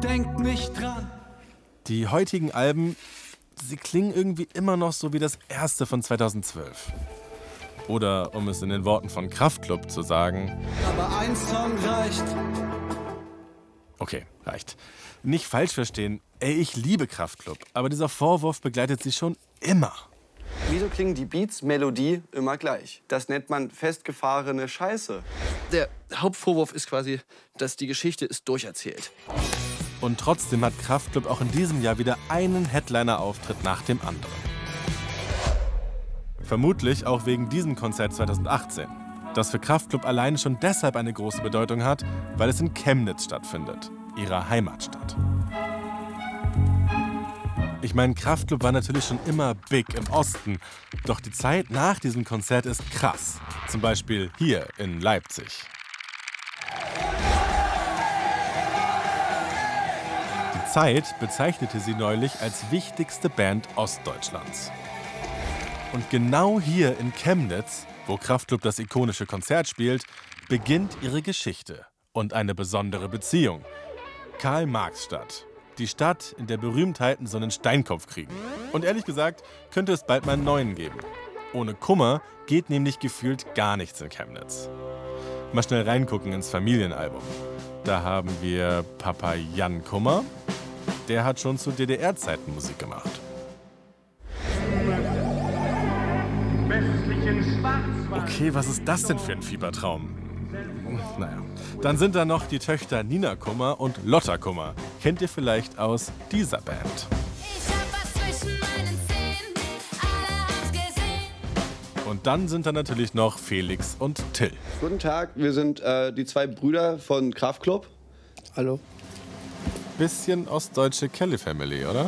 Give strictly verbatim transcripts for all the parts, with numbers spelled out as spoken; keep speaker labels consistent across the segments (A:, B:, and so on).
A: denkt nicht dran.
B: Die heutigen Alben, sie klingen irgendwie immer noch so wie das erste von zweitausendzwölf. Oder, um es in den Worten von Kraftklub zu sagen...
A: Aber ein Song reicht.
B: Okay, reicht. Nicht falsch verstehen, ey, ich liebe Kraftklub, aber dieser Vorwurf begleitet sie schon immer.
C: Wieso klingen die Beats, Melodie immer gleich? Das nennt man festgefahrene Scheiße.
D: Der Hauptvorwurf ist quasi, dass die Geschichte ist durcherzählt.
B: Und trotzdem hat Kraftklub auch in diesem Jahr wieder einen Headliner-Auftritt nach dem anderen. Vermutlich auch wegen diesem Konzert zweitausendachtzehn, das für Kraftklub allein schon deshalb eine große Bedeutung hat, weil es in Chemnitz stattfindet, ihrer Heimatstadt. Ich meine, Kraftklub war natürlich schon immer big im Osten, doch die Zeit nach diesem Konzert ist krass. Zum Beispiel hier in Leipzig. Die Zeit bezeichnete sie neulich als wichtigste Band Ostdeutschlands. Und genau hier in Chemnitz, wo Kraftklub das ikonische Konzert spielt, beginnt ihre Geschichte und eine besondere Beziehung. Karl-Marx-Stadt. Die Stadt, in der Berühmtheiten so einen Steinkopf kriegen. Und ehrlich gesagt, könnte es bald mal einen neuen geben. Ohne Kummer geht nämlich gefühlt gar nichts in Chemnitz. Mal schnell reingucken ins Familienalbum. Da haben wir Papa Jan Kummer. Der hat schon zu D D R-Zeiten Musik gemacht. Okay, was ist das denn für ein Fiebertraum? Naja, dann sind da noch die Töchter Nina Kummer und Lotta Kummer. Kennt ihr vielleicht aus dieser Band? Und dann sind da natürlich noch Felix und Till.
C: Guten Tag, wir sind äh, die zwei Brüder von Kraftklub.
D: Hallo.
B: Bisschen ostdeutsche Kelly Family, oder?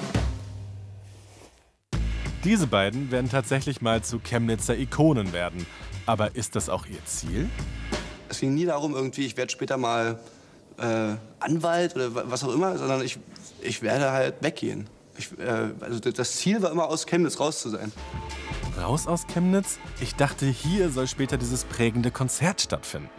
B: Diese beiden werden tatsächlich mal zu Chemnitzer Ikonen werden. Aber ist das auch ihr Ziel?
C: Es ging nie darum, irgendwie, ich werde später mal äh, Anwalt oder was auch immer, sondern ich, ich werde halt weggehen. Ich, äh, also das Ziel war immer, aus Chemnitz raus zu sein.
B: Raus aus Chemnitz? Ich dachte, hier soll später dieses prägende Konzert stattfinden.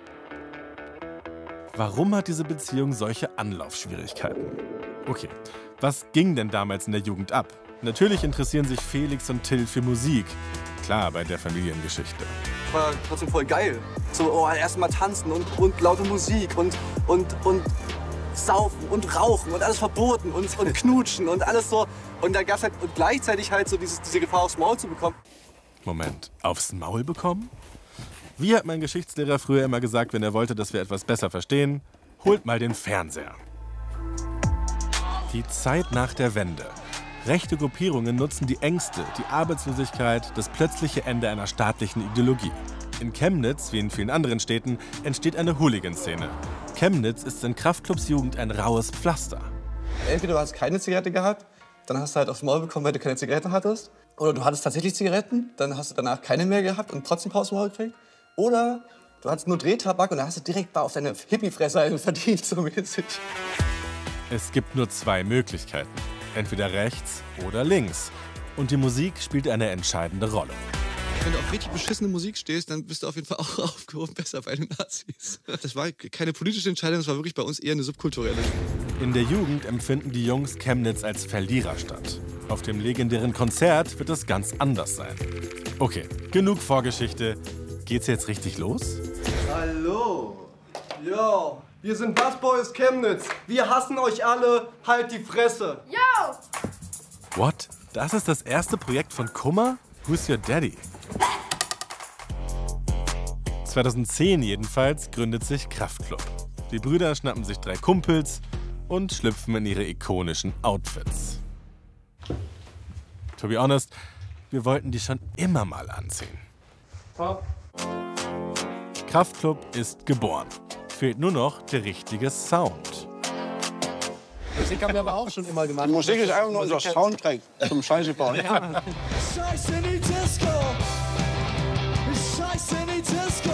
B: Warum hat diese Beziehung solche Anlaufschwierigkeiten? Okay, was ging denn damals in der Jugend ab? Natürlich interessieren sich Felix und Till für Musik. Klar, bei der Familiengeschichte.
C: War trotzdem voll geil. So, oh, erst mal tanzen und, und laute Musik und, und, und saufen und rauchen und alles verboten und, und knutschen und alles so. Und da gab's halt und gleichzeitig halt so dieses, diese Gefahr, aufs Maul zu bekommen.
B: Moment, aufs Maul bekommen? Wie hat mein Geschichtslehrer früher immer gesagt, wenn er wollte, dass wir etwas besser verstehen? Holt mal den Fernseher. Die Zeit nach der Wende. Rechte Gruppierungen nutzen die Ängste, die Arbeitslosigkeit, das plötzliche Ende einer staatlichen Ideologie. In Chemnitz, wie in vielen anderen Städten, entsteht eine Hooligan-Szene. Chemnitz ist in Kraftklubs Jugend ein raues Pflaster.
E: Entweder du hast keine Zigarette gehabt, dann hast du halt aufs Maul bekommen, weil du keine Zigaretten hattest. Oder du hattest tatsächlich Zigaretten, dann hast du danach keine mehr gehabt und trotzdem aufs Maul gekriegt. Oder du hattest nur Drehtabak und dann hast du direkt da auf deine Hippie-Fresse einen verdient, so mäßig.
B: Es gibt nur zwei Möglichkeiten. Entweder rechts oder links. Und die Musik spielt eine entscheidende Rolle.
D: Wenn du auf richtig beschissene Musik stehst, dann bist du auf jeden Fall auch aufgehoben besser bei den Nazis. Das war keine politische Entscheidung, das war wirklich bei uns eher eine subkulturelle.
B: In der Jugend empfinden die Jungs Chemnitz als Verliererstadt. Auf dem legendären Konzert wird es ganz anders sein. Okay, genug Vorgeschichte. Geht's jetzt richtig los?
F: Hallo. Yo, wir sind Busboys Chemnitz. Wir hassen euch alle. Halt die Fresse.
G: Yo!
B: What? Das ist das erste Projekt von Kummer? Who's your daddy? zweitausendzehn jedenfalls gründet sich Kraftklub. Die Brüder schnappen sich drei Kumpels und schlüpfen in ihre ikonischen Outfits. To be honest, wir wollten die schon immer mal anziehen.
F: Top.
B: Kraftklub ist geboren. Fehlt nur noch der richtige Sound.
D: Musik haben wir aber auch schon immer gemacht.
E: Die Musik ist einfach nur unser Soundtrack zum Scheiße bauen.
A: Scheiße in die Disco. Scheiße in die Disco.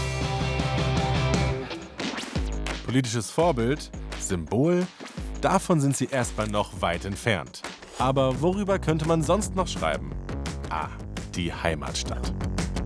B: Politisches Vorbild, Symbol, davon sind sie erstmal noch weit entfernt. Aber worüber könnte man sonst noch schreiben? Ah, die Heimatstadt.